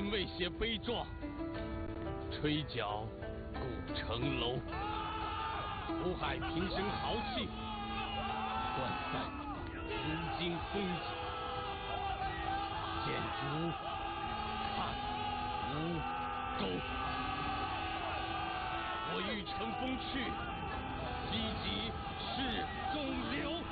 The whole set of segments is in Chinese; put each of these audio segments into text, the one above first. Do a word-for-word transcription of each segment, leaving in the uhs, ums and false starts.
人未写悲壮，吹角古城楼。胡海平生豪气，涣散如今风景。建筑看无舟，我欲乘风去，西极是中流。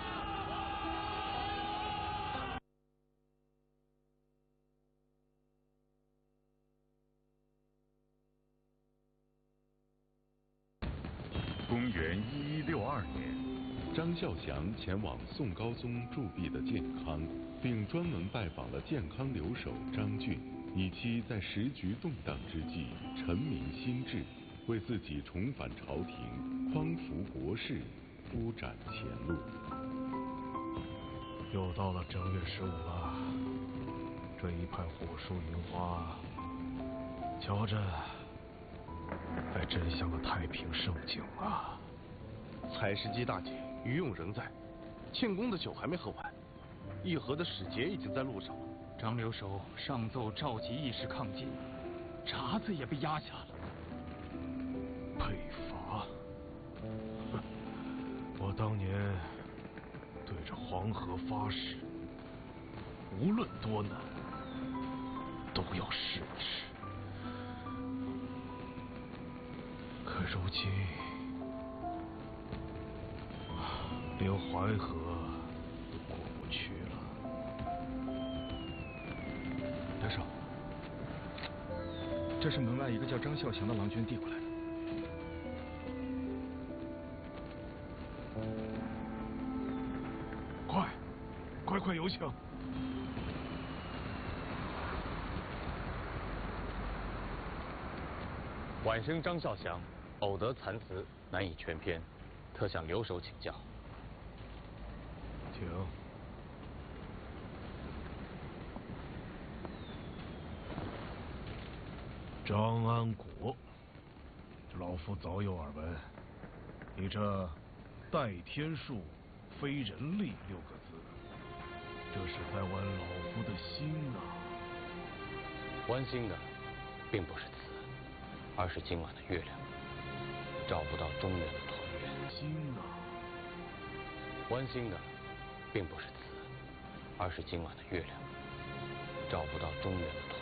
公元一一六二年，张孝祥前往宋高宗驻跸的建康，并专门拜访了建康留守张俊，以期在时局动荡之际沉民心志，为自己重返朝廷、匡扶国事铺展前路。 又到了正月十五了，这一派火树银花，瞧着还真像个太平盛景啊！ 采石矶大捷，余勇仍在，庆功的酒还没喝完，议和的使节已经在路上了。 张留守上奏召集义士抗金，札子也被压下了。 北伐，我当年对着黄河发誓，无论多难，都要誓之。可如今，连淮河都过不去了。 留守，这是门外一个叫张孝祥的郎君递过来的。 快，快快有请！ 晚生张孝祥偶得残词，难以全篇，特向留守请教。 请。张安国，老夫早有耳闻。你这“代天数，非人力”六个字，这是在剜老夫的心啊！ 剜心的，并不是词，而是今晚的月亮，照不到中原的团圆。 心啊！ 剜心的，并不是词，而是今晚的月亮，照不到中原的团圆。